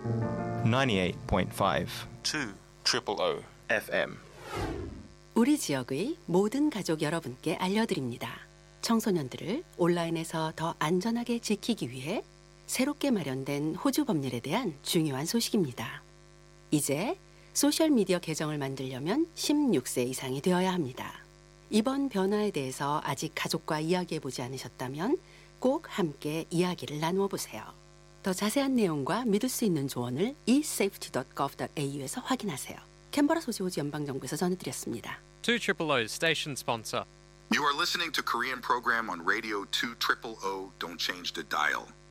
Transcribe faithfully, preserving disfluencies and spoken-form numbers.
ninety-eight point five two triple O 에프엠. 우리 지역의 모든 가족 여러분께 알려드립니다. 청소년들을 온라인에서 더 안전하게 지키기 위해 새롭게 마련된 호주 법률에 대한 중요한 소식입니다. 이제 소셜미디어 계정을 만들려면 십육 세 이상이 되어야 합니다. 이번 변화에 대해서 아직 가족과 이야기해보지 않으셨다면 꼭 함께 이야기를 나누어 보세요. 더 자세한 내용과 믿을 수 있는 조언을 e-safety dot gov dot au에서 확인하세요. 캔버라 소지 호주 연방정부에서 전해드렸습니다. two triple O station sponsor. You are listening to Korean program on Radio two triple O. Don't change the dial.